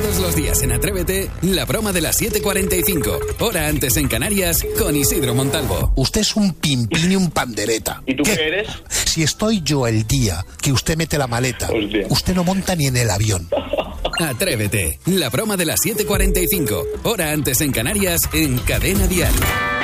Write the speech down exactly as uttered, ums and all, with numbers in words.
Todos los días en Atrévete, la broma de las siete cuarenta y cinco. Hora antes en Canarias, con Isidro Montalvo. Usted es un pimpín y un pandereta. ¿Y tú qué, ¿Qué eres? Si estoy yo el día que usted mete la maleta, Hostia. usted no monta ni en el avión. Atrévete, la broma de las siete cuarenta y cinco. Hora antes en Canarias, en Cadena Dial.